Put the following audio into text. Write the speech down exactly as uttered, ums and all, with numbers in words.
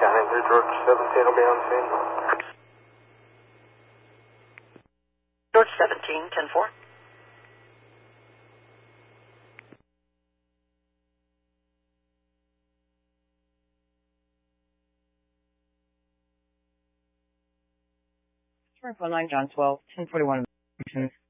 County through George seventeen will be on scene. George seventeen, ten four. Four nine John twelve, ten forty one.